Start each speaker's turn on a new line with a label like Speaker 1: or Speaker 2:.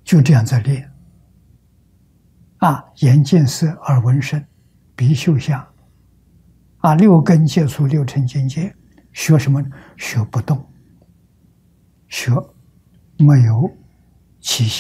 Speaker 1: 就这样在练眼见色，耳闻声，鼻嗅香六根接触六尘境界，学什么？学不动，学没有起心